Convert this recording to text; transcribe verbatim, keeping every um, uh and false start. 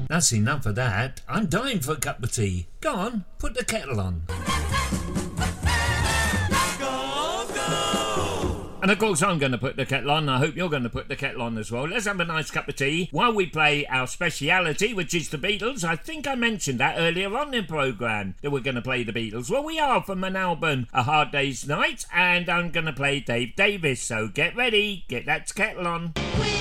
That's enough of that. I'm dying for a cup of tea. Go on, put the kettle on. And of course I'm going to put the kettle on. I hope you're going to put the kettle on as well. Let's have a nice cup of tea while we play our speciality, which is the Beatles. I think I mentioned that earlier on in the programme, that we're going to play the Beatles. Well, we are from an album, A Hard Day's Night, and I'm going to play Dave Davis. So get ready, get that kettle on.